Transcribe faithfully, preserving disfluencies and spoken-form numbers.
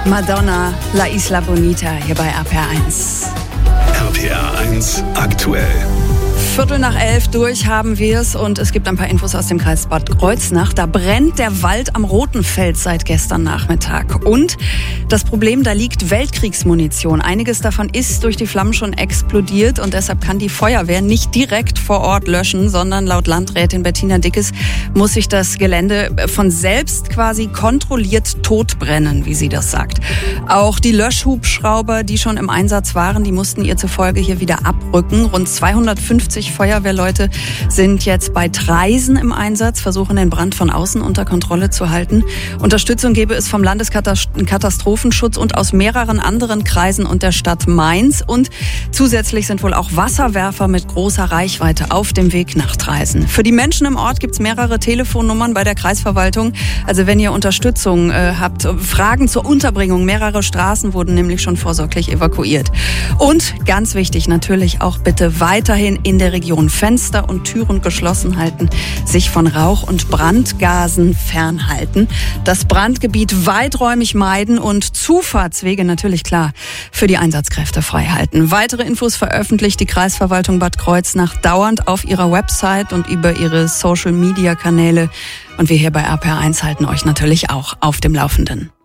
Madonna, La Isla Bonita, hier bei R P R eins. R P R eins aktuell. Viertel nach elf durch haben wir es und es gibt ein paar Infos aus dem Kreis Bad Kreuznach. Da brennt der Wald am Rotenfeld seit gestern Nachmittag. Und das Problem, da liegt Weltkriegsmunition. Einiges davon ist durch die Flammen schon explodiert und deshalb kann die Feuerwehr nicht direkt vor Ort löschen, sondern laut Landrätin Bettina Dickes muss sich das Gelände von selbst quasi kontrolliert totbrennen, wie sie das sagt. Auch die Löschhubschrauber, die schon im Einsatz waren, die mussten ihr zufolge hier wieder abrücken. Rund zweihundertfünfzig Feuerwehrleute sind jetzt bei Traisen im Einsatz, versuchen den Brand von außen unter Kontrolle zu halten. Unterstützung gebe es vom Landeskatastrophenschutz und aus mehreren anderen Kreisen und der Stadt Mainz. Und zusätzlich sind wohl auch Wasserwerfer mit großer Reichweite auf dem Weg nach Traisen. Für die Menschen im Ort gibt es mehrere Telefonnummern bei der Kreisverwaltung. Also wenn ihr Unterstützung äh, habt, Fragen zur Unterbringung, mehrere Straßen wurden nämlich schon vorsorglich evakuiert. Und ganz wichtig natürlich auch bitte weiterhin in der Region Fenster und Türen geschlossen halten, sich von Rauch- und Brandgasen fernhalten, das Brandgebiet weiträumig meiden und Zufahrtswege natürlich klar für die Einsatzkräfte frei halten. Weitere Infos veröffentlicht die Kreisverwaltung Bad Kreuznach dauernd auf ihrer Website und über ihre Social-Media-Kanäle. Und wir hier bei R P R eins halten euch natürlich auch auf dem Laufenden.